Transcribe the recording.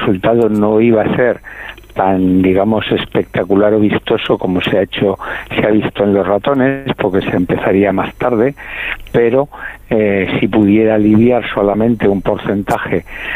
resultado no iba a ser tan, digamos, espectacular o vistoso como se ha visto en los ratones, porque se empezaría más tarde, pero si pudiera aliviar solamente un porcentaje